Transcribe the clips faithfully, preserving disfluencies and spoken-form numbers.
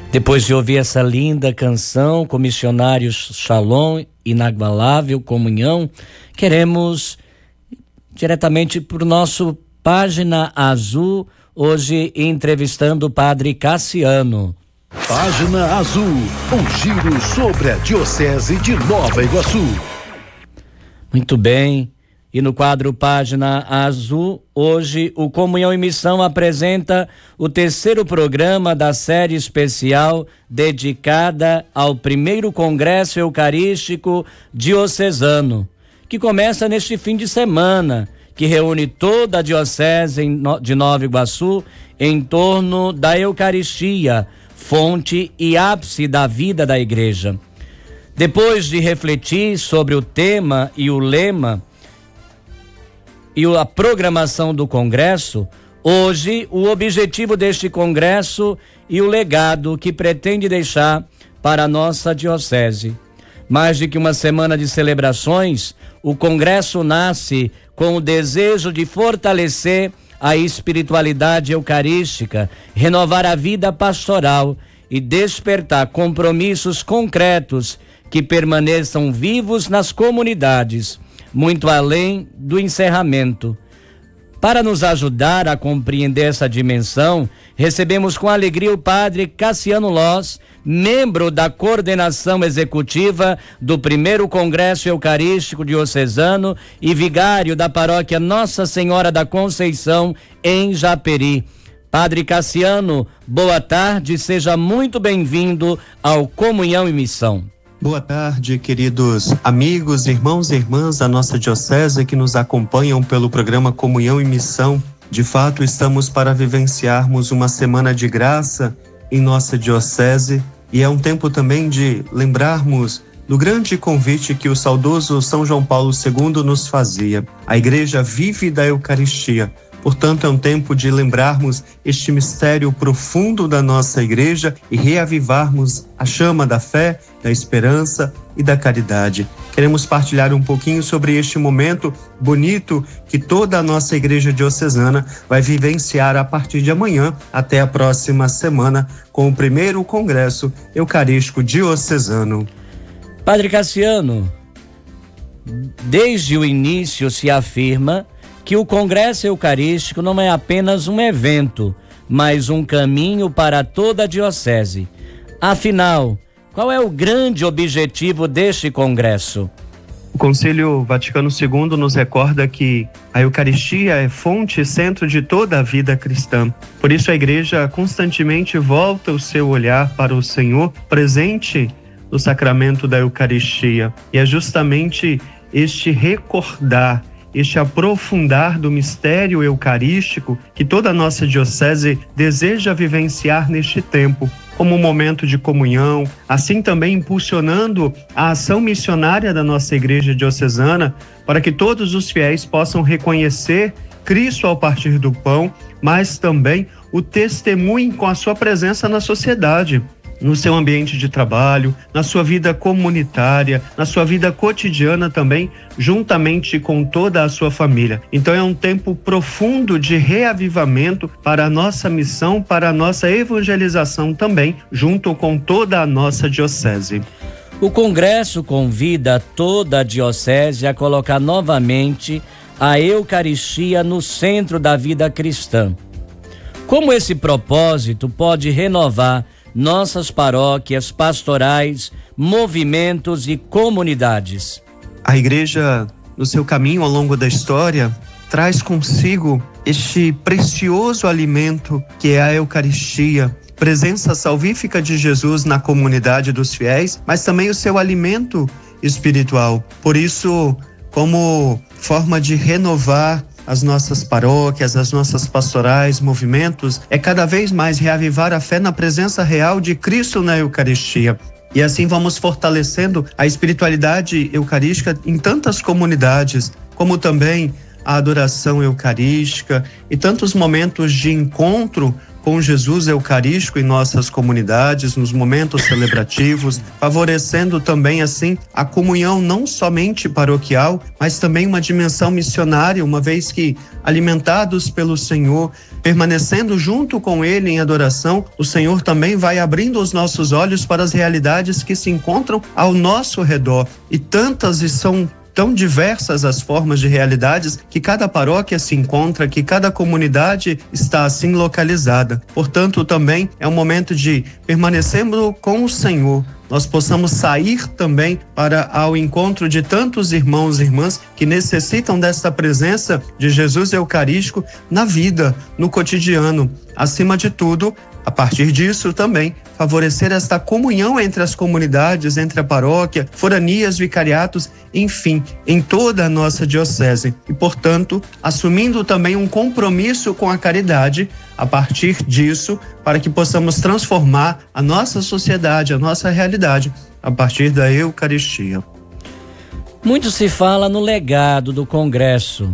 Depois de ouvir essa linda canção com missionários Shalom, Inagualável Comunhão, queremos diretamente para o nosso Página Azul, hoje entrevistando o Padre Cassiano. Página Azul, um giro sobre a Diocese de Nova Iguaçu. Muito bem. E no quadro Página Azul, hoje o Comunhão e Missão apresenta o terceiro programa da série especial dedicada ao primeiro Congresso Eucarístico Diocesano, que começa neste fim de semana, que reúne toda a Diocese de Nova Iguaçu em torno da Eucaristia, fonte e ápice da vida da Igreja. Depois de refletir sobre o tema e o lema e a programação do Congresso, hoje o objetivo deste Congresso e o legado que pretende deixar para a nossa Diocese. Mais de que uma semana de celebrações, o Congresso nasce com o desejo de fortalecer a espiritualidade eucarística, renovar a vida pastoral e despertar compromissos concretos que permaneçam vivos nas comunidades, muito além do encerramento. Para nos ajudar a compreender essa dimensão, recebemos com alegria o Padre Cassiano Loz, membro da coordenação executiva do primeiro Congresso Eucarístico Diocesano e vigário da paróquia Nossa Senhora da Conceição, em Japeri. Padre Cassiano, boa tarde, seja muito bem-vindo ao Comunhão e Missão. Boa tarde, queridos amigos, irmãos e irmãs da nossa Diocese que nos acompanham pelo programa Comunhão e Missão. De fato, estamos para vivenciarmos uma semana de graça em nossa Diocese e é um tempo também de lembrarmos do grande convite que o saudoso São João Paulo segundo nos fazia. A Igreja vive da Eucaristia. Portanto, é um tempo de lembrarmos este mistério profundo da nossa Igreja e reavivarmos a chama da fé, da esperança e da caridade. Queremos partilhar um pouquinho sobre este momento bonito que toda a nossa Igreja Diocesana vai vivenciar a partir de amanhã até a próxima semana com o primeiro Congresso Eucarístico Diocesano. Padre Cassiano, desde o início se afirma que o Congresso Eucarístico não é apenas um evento, mas um caminho para toda a Diocese. Afinal, qual é o grande objetivo deste Congresso? O Concílio Vaticano segundo nos recorda que a Eucaristia é fonte e centro de toda a vida cristã. Por isso a Igreja constantemente volta o seu olhar para o Senhor presente no sacramento da Eucaristia. E é justamente este recordar, este aprofundar do mistério eucarístico que toda a nossa Diocese deseja vivenciar neste tempo, como um momento de comunhão, assim também impulsionando a ação missionária da nossa Igreja Diocesana, para que todos os fiéis possam reconhecer Cristo ao partir do pão, mas também o testemunho com a sua presença na sociedade, no seu ambiente de trabalho, na sua vida comunitária, na sua vida cotidiana também, juntamente com toda a sua família. Então é um tempo profundo de reavivamento para a nossa missão, para a nossa evangelização também, junto com toda a nossa Diocese. O Congresso convida toda a Diocese a colocar novamente a Eucaristia no centro da vida cristã. Como esse propósito pode renovar nossas paróquias, pastorais, movimentos e comunidades? A Igreja, no seu caminho ao longo da história, traz consigo este precioso alimento que é a Eucaristia, presença salvífica de Jesus na comunidade dos fiéis, mas também o seu alimento espiritual. Por isso, como forma de renovar as nossas paróquias, as nossas pastorais, movimentos, é cada vez mais reavivar a fé na presença real de Cristo na Eucaristia. E assim vamos fortalecendo a espiritualidade eucarística em tantas comunidades, como também a adoração eucarística e tantos momentos de encontro com Jesus eucarístico em nossas comunidades, nos momentos celebrativos, favorecendo também assim a comunhão não somente paroquial, mas também uma dimensão missionária, uma vez que, alimentados pelo Senhor, permanecendo junto com Ele em adoração, o Senhor também vai abrindo os nossos olhos para as realidades que se encontram ao nosso redor. E tantas e são tão diversas as formas de realidades que cada paróquia se encontra, que cada comunidade está assim localizada. Portanto, também é um momento de permanecermos com o Senhor, nós possamos sair também para ao encontro de tantos irmãos e irmãs que necessitam desta presença de Jesus Eucarístico na vida, no cotidiano. Acima de tudo, a partir disso também, favorecer esta comunhão entre as comunidades, entre a paróquia, foranias, vicariatos, enfim, em toda a nossa diocese. E, portanto, assumindo também um compromisso com a caridade, a partir disso, para que possamos transformar a nossa sociedade, a nossa realidade, a partir da Eucaristia. Muito se fala no legado do Congresso.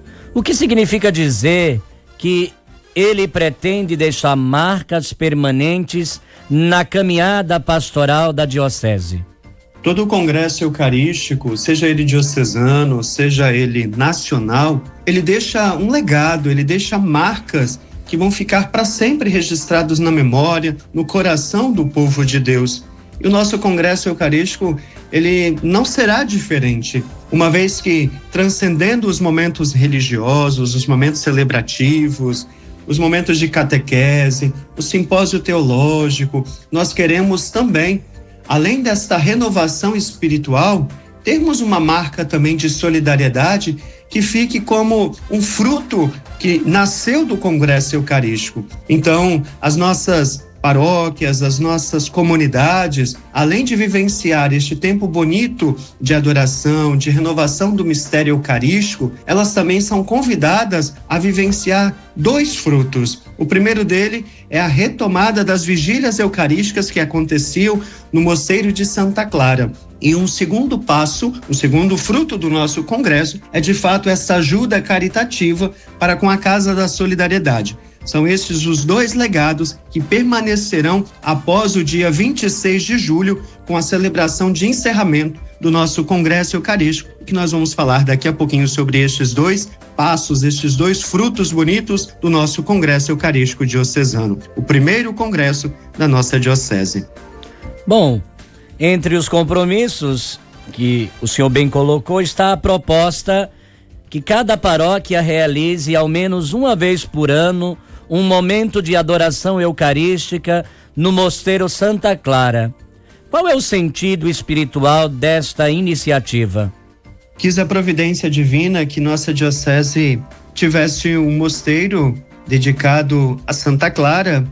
O que significa dizer que ele pretende deixar marcas permanentes na caminhada pastoral da diocese? Todo o congresso eucarístico, seja ele diocesano, seja ele nacional, ele deixa um legado, ele deixa marcas que vão ficar para sempre registrados na memória, no coração do povo de Deus. E o nosso congresso eucarístico, ele não será diferente, uma vez que, transcendendo os momentos religiosos, os momentos celebrativos, os momentos de catequese, o simpósio teológico, nós queremos também, além desta renovação espiritual, termos uma marca também de solidariedade que fique como um fruto que nasceu do Congresso Eucarístico. Então, as nossas paróquias, as nossas comunidades, além de vivenciar este tempo bonito de adoração, de renovação do mistério eucarístico, elas também são convidadas a vivenciar dois frutos. O primeiro dele é a retomada das vigílias eucarísticas que aconteciam no Mosteiro de Santa Clara. E um segundo passo, o segundo fruto do nosso congresso, é de fato essa ajuda caritativa para com a Casa da Solidariedade. São estes os dois legados que permanecerão após o dia vinte e seis de julho, com a celebração de encerramento do nosso Congresso Eucarístico, que nós vamos falar daqui a pouquinho sobre estes dois passos, estes dois frutos bonitos do nosso Congresso Eucarístico Diocesano, o primeiro congresso da nossa diocese. Bom, entre os compromissos que o senhor bem colocou está a proposta que cada paróquia realize ao menos uma vez por ano um momento de adoração eucarística no Mosteiro Santa Clara. Qual é o sentido espiritual desta iniciativa? Quis a providência divina que nossa diocese tivesse um mosteiro dedicado a Santa Clara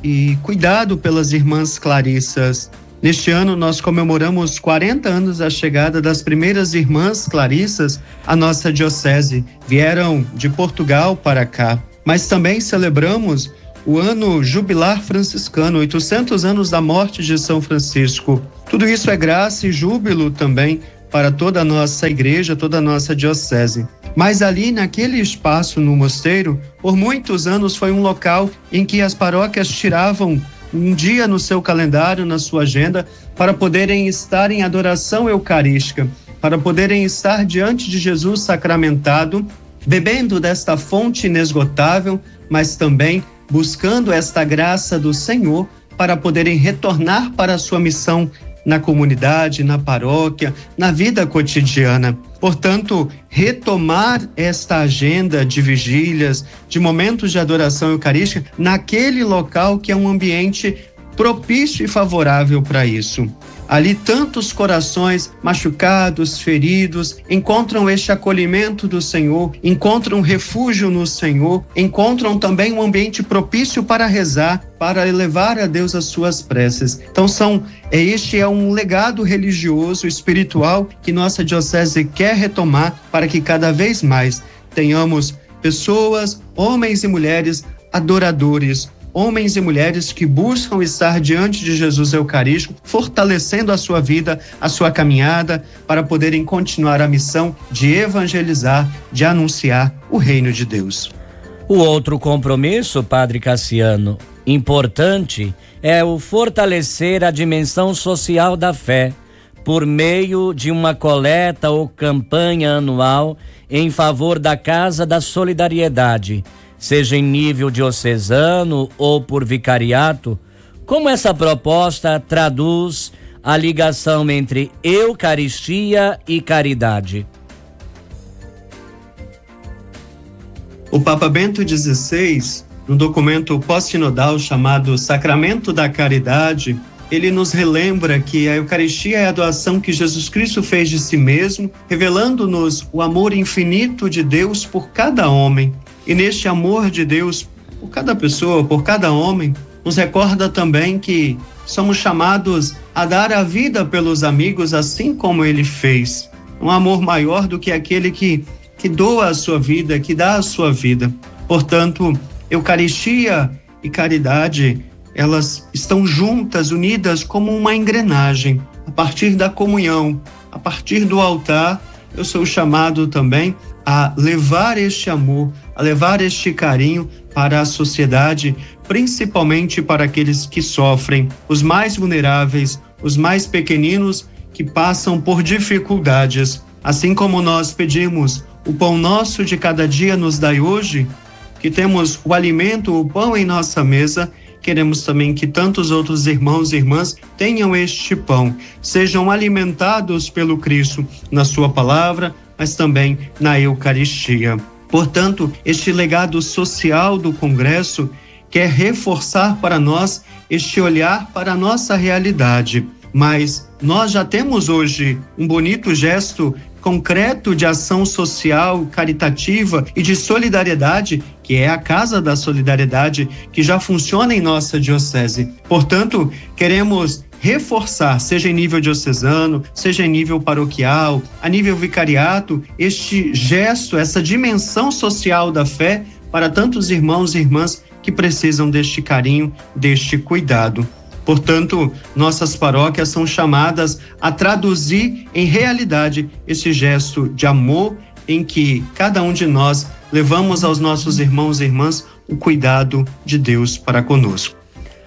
e cuidado pelas irmãs clarissas. Neste ano nós comemoramos quarenta anos da chegada das primeiras irmãs clarissas à nossa diocese. Vieram de Portugal para cá. Mas também celebramos o ano jubilar franciscano, oitocentos anos da morte de São Francisco. Tudo isso é graça e júbilo também para toda a nossa igreja, toda a nossa diocese. Mas ali, naquele espaço no mosteiro, por muitos anos foi um local em que as paróquias tiravam um dia no seu calendário, na sua agenda, para poderem estar em adoração eucarística, para poderem estar diante de Jesus sacramentado, bebendo desta fonte inesgotável, mas também buscando esta graça do Senhor para poderem retornar para a sua missão na comunidade, na paróquia, na vida cotidiana. Portanto, retomar esta agenda de vigílias, de momentos de adoração eucarística, naquele local que é um ambiente propício e favorável para isso. Ali tantos corações machucados, feridos, encontram este acolhimento do Senhor, encontram refúgio no Senhor, encontram também um ambiente propício para rezar, para elevar a Deus as suas preces. Então são, este é um legado religioso, espiritual, que nossa diocese quer retomar para que cada vez mais tenhamos pessoas, homens e mulheres adoradores, homens e mulheres que buscam estar diante de Jesus Eucarístico, fortalecendo a sua vida, a sua caminhada, para poderem continuar a missão de evangelizar, de anunciar o reino de Deus. O outro compromisso, Padre Cassiano, importante, é o fortalecer a dimensão social da fé, por meio de uma coleta ou campanha anual em favor da Casa da Solidariedade, seja em nível diocesano ou por vicariato, como essa proposta traduz a ligação entre Eucaristia e caridade? O Papa Bento dezesseis, no documento pós-sinodal chamado Sacramento da Caridade, ele nos relembra que a Eucaristia é a doação que Jesus Cristo fez de si mesmo, revelando-nos o amor infinito de Deus por cada homem. E neste amor de Deus por cada pessoa, por cada homem, nos recorda também que somos chamados a dar a vida pelos amigos, assim como ele fez. Um amor maior do que aquele que, que doa a sua vida, que dá a sua vida. Portanto, Eucaristia e caridade, elas estão juntas, unidas como uma engrenagem. A partir da comunhão, a partir do altar, eu sou chamado também a levar este amor, a levar este carinho para a sociedade, principalmente para aqueles que sofrem, os mais vulneráveis, os mais pequeninos que passam por dificuldades. Assim como nós pedimos o pão nosso de cada dia nos dai hoje, que temos o alimento, o pão em nossa mesa, queremos também que tantos outros irmãos e irmãs tenham este pão, sejam alimentados pelo Cristo na sua palavra, mas também na Eucaristia. Portanto, este legado social do Congresso quer reforçar para nós este olhar para a nossa realidade. Mas nós já temos hoje um bonito gesto concreto de ação social, caritativa e de solidariedade, que é a Casa da Solidariedade, que já funciona em nossa diocese. Portanto, queremos reforçar, seja em nível diocesano, seja em nível paroquial, a nível vicariato, este gesto, essa dimensão social da fé para tantos irmãos e irmãs que precisam deste carinho, deste cuidado. Portanto, nossas paróquias são chamadas a traduzir em realidade esse gesto de amor em que cada um de nós levamos aos nossos irmãos e irmãs o cuidado de Deus para conosco.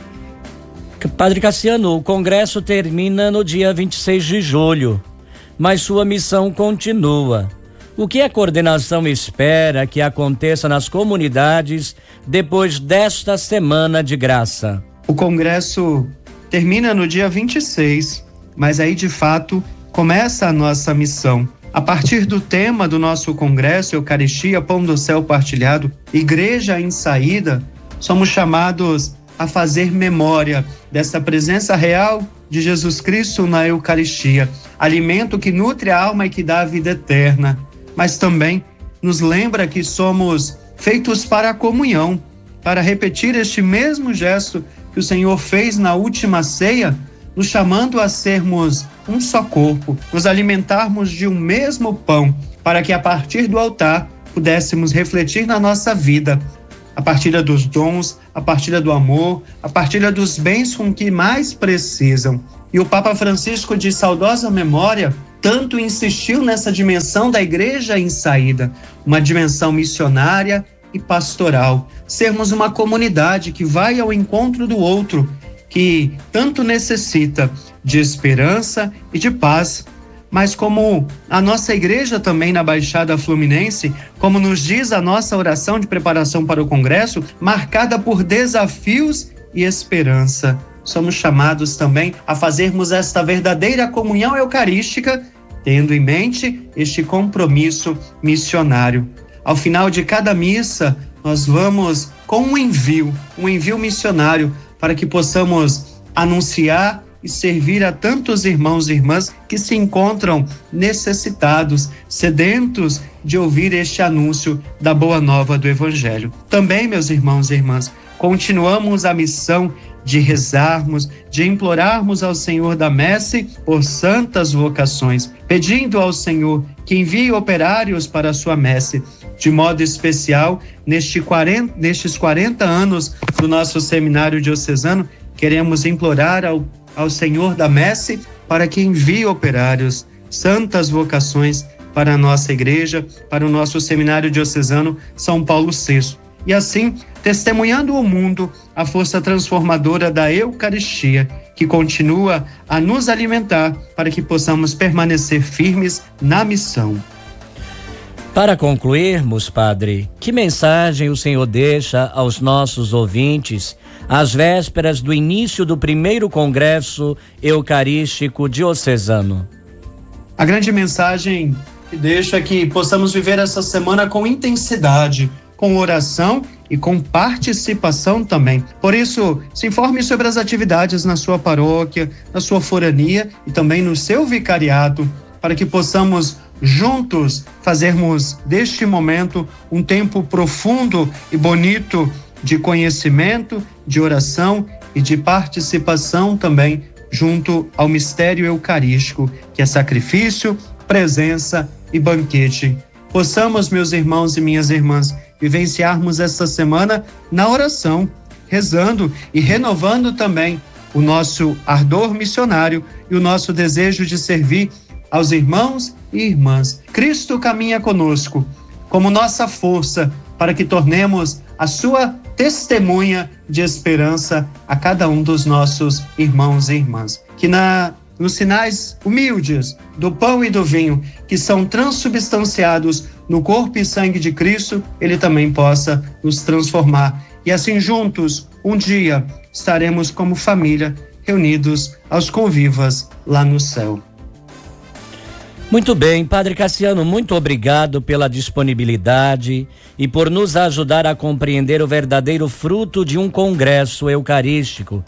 Padre Cassiano, o congresso termina no dia vinte e seis de julho, mas sua missão continua. O que a coordenação espera que aconteça nas comunidades depois desta Semana de Graça? O congresso termina no dia vinte e seis, mas aí de fato começa a nossa missão. A partir do tema do nosso congresso, Eucaristia, Pão do Céu Partilhado, Igreja em Saída, somos chamados a fazer memória dessa presença real de Jesus Cristo na Eucaristia, alimento que nutre a alma e que dá a vida eterna, mas também nos lembra que somos feitos para a comunhão, para repetir este mesmo gesto que o Senhor fez na última ceia, nos chamando a sermos um só corpo, nos alimentarmos de um mesmo pão, para que a partir do altar pudéssemos refletir na nossa vida a partilha dos dons, a partilha do amor, a partilha dos bens com que mais precisam. E o Papa Francisco, de saudosa memória, tanto insistiu nessa dimensão da igreja em saída, uma dimensão missionária e pastoral. Sermos uma comunidade que vai ao encontro do outro, que tanto necessita de esperança e de paz. Mas como a nossa igreja também na Baixada Fluminense, como nos diz a nossa oração de preparação para o Congresso, marcada por desafios e esperança. Somos chamados também a fazermos esta verdadeira comunhão eucarística, tendo em mente este compromisso missionário. Ao final de cada missa, nós vamos com um envio, um envio missionário, para que possamos anunciar e servir a tantos irmãos e irmãs que se encontram necessitados, sedentos de ouvir este anúncio da boa nova do Evangelho. Também, meus irmãos e irmãs, continuamos a missão de rezarmos, de implorarmos ao Senhor da Messe por santas vocações, pedindo ao Senhor que envie operários para a sua messe. De modo especial, neste quarenta, nestes quarenta anos do nosso seminário diocesano, queremos implorar ao, ao Senhor da Messe para que envie operários, santas vocações para a nossa igreja, para o nosso seminário diocesano São Paulo sexto. E assim, testemunhando ao mundo a força transformadora da Eucaristia, que continua a nos alimentar para que possamos permanecer firmes na missão. Para concluirmos, Padre, que mensagem o Senhor deixa aos nossos ouvintes às vésperas do início do primeiro Congresso Eucarístico Diocesano? A grande mensagem que deixo é que possamos viver essa semana com intensidade, com oração e com participação também. Por isso, se informe sobre as atividades na sua paróquia, na sua forania e também no seu vicariato, para que possamos juntos fazermos deste momento um tempo profundo e bonito de conhecimento, de oração e de participação também junto ao mistério eucarístico, que é sacrifício, presença e banquete. Possamos, meus irmãos e minhas irmãs, vivenciarmos esta semana na oração, rezando e renovando também o nosso ardor missionário e o nosso desejo de servir aos irmãos e irmãs. Cristo caminha conosco como nossa força para que tornemos a sua testemunha de esperança a cada um dos nossos irmãos e irmãs. Que na, nos sinais humildes do pão e do vinho, que são transubstanciados no corpo e sangue de Cristo, Ele também possa nos transformar. E assim juntos, um dia, estaremos como família, reunidos aos convivas lá no céu. Muito bem, Padre Cassiano, muito obrigado pela disponibilidade e por nos ajudar a compreender o verdadeiro fruto de um congresso eucarístico.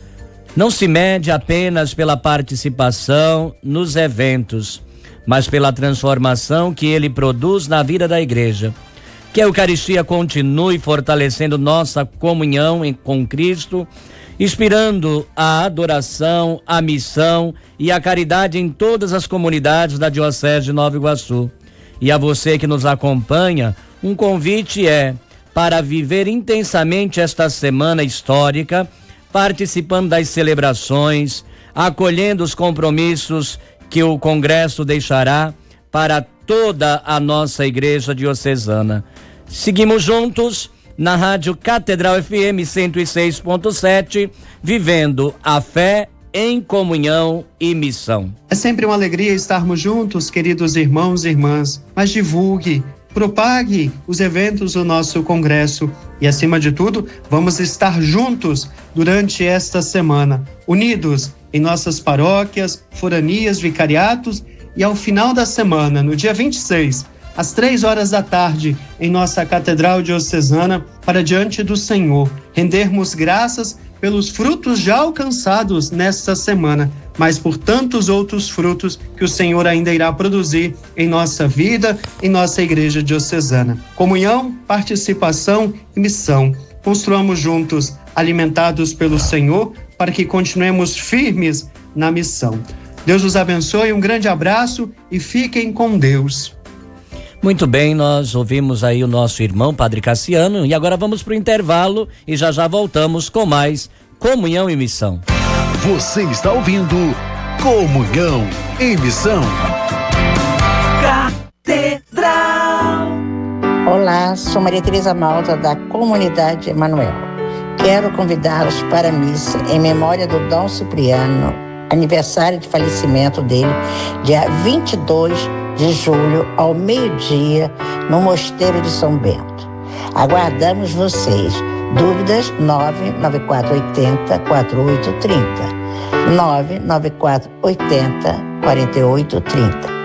Não se mede apenas pela participação nos eventos, mas pela transformação que ele produz na vida da igreja. Que a Eucaristia continue fortalecendo nossa comunhão com Cristo, inspirando a adoração, a missão e a caridade em todas as comunidades da Diocese de Nova Iguaçu. E a você que nos acompanha, um convite é para viver intensamente esta semana histórica, participando das celebrações, acolhendo os compromissos que o Congresso deixará para toda a nossa Igreja Diocesana. Seguimos juntos na Rádio Catedral F M cento e seis ponto sete, vivendo a fé em comunhão e missão. É sempre uma alegria estarmos juntos, queridos irmãos e irmãs, mas divulgue, propague os eventos do nosso congresso e, acima de tudo, vamos estar juntos durante esta semana, unidos em nossas paróquias, foranias, vicariatos e ao final da semana, no dia vinte e seis, às três horas da tarde, em nossa Catedral Diocesana, para diante do Senhor, rendermos graças pelos frutos já alcançados nesta semana, mas por tantos outros frutos que o Senhor ainda irá produzir em nossa vida, em nossa Igreja Diocesana. Comunhão, participação e missão. Construamos juntos, alimentados pelo Senhor, para que continuemos firmes na missão. Deus os abençoe, um grande abraço e fiquem com Deus. Muito bem, nós ouvimos aí o nosso irmão Padre Cassiano e agora vamos para o intervalo e já já voltamos com mais Comunhão e Missão. Você está ouvindo Comunhão e Missão. Catedral. Olá, sou Maria Tereza Malta da Comunidade Emanuel. Quero convidá-los para a missa em memória do Dom Cipriano, aniversário de falecimento dele, dia vinte e dois de julho, ao meio-dia, no Mosteiro de São Bento. Aguardamos vocês. Dúvidas? nove nove quatro oito zero quatro oito três zero. nove nove quatro oito zero quatro oito três zero.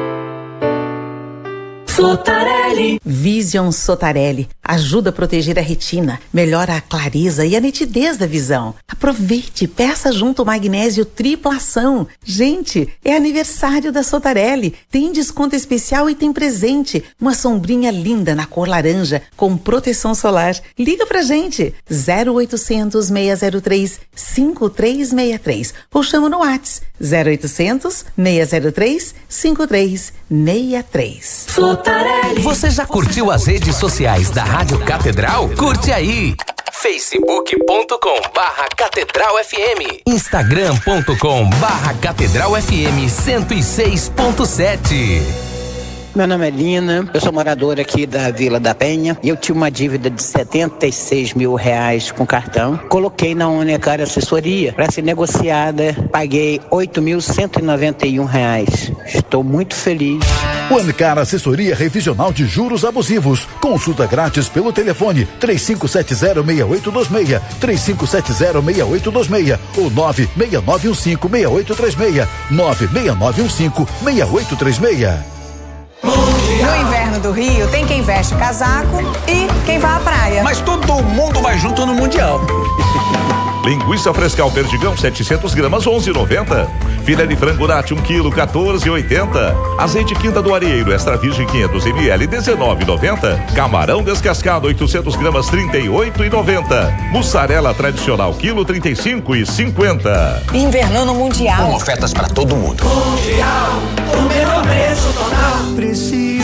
Sotarelli. Vision Sotarelli ajuda a proteger a retina, melhora a clareza e a nitidez da visão. Aproveite, peça junto o magnésio tripla ação. Gente, é aniversário da Sotarelli. Tem desconto especial e tem presente. Uma sombrinha linda na cor laranja com proteção solar. Liga pra gente. zero oitocentos, seis zero três, cinco três seis três ou chama no WhatsApp zero oitocentos, seis zero três, cinco três seis três. Você já curtiu as redes sociais da Rádio Catedral? Curte aí! facebook ponto com barra Catedral F M, instagram ponto com barra Catedral F M cento e seis ponto sete. Meu nome é Lina, eu sou moradora aqui da Vila da Penha e eu tinha uma dívida de setenta e seis mil reais com cartão. Coloquei na Unicar Assessoria para ser negociada, paguei oito mil cento e noventa e um reais. Estou muito feliz. Unicar Assessoria Revisional de Juros Abusivos. Consulta grátis pelo telefone três cinco sete zero, seis oito dois seis, três cinco sete zero, seis oito dois seis ou nove seis nove um cinco, seis oito três seis, nove seis nove um cinco, seis oito três seis. No inverno do Rio, tem quem veste casaco e quem vai à praia. Mas todo mundo vai junto no Mundial. Linguiça Frescal Perdigão setecentos gramas, onze e noventa. Filé de frango Nati um quilo, quatorze e oitenta. Azeite Quinta do Arieiro Extra Virgem quinhentos mililitros, dezenove e noventa. Camarão descascado oitocentos gramas, trinta e oito e noventa. Mussarela tradicional quilo, trinta e cinco e cinquenta. Inverno no Mundial. Com ofertas para todo mundo. Mundial, o menor preço total. Precioso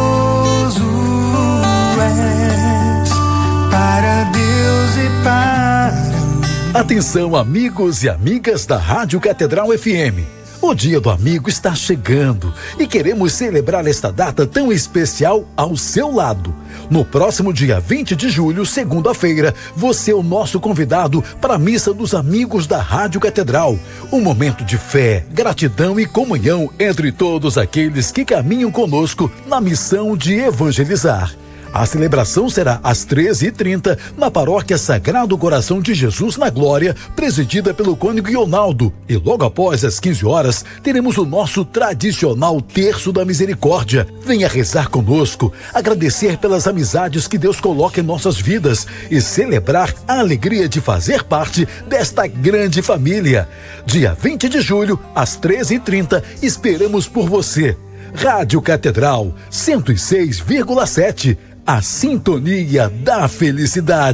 és para Deus e para Atenção, amigos e amigas da Rádio Catedral F M. O Dia do Amigo está chegando e queremos celebrar esta data tão especial ao seu lado. No próximo dia vinte de julho, segunda-feira, você é o nosso convidado para a Missa dos Amigos da Rádio Catedral. Um momento de fé, gratidão e comunhão entre todos aqueles que caminham conosco na missão de evangelizar. A celebração será às treze e trinta na Paróquia Sagrado Coração de Jesus na Glória, presidida pelo cônego Ionaldo. E logo após as quinze horas, teremos o nosso tradicional Terço da Misericórdia. Venha rezar conosco, agradecer pelas amizades que Deus coloca em nossas vidas e celebrar a alegria de fazer parte desta grande família. Dia vinte de julho, às treze e trinta, esperamos por você. Rádio Catedral, cento e seis vírgula sete. A sintonia da felicidade.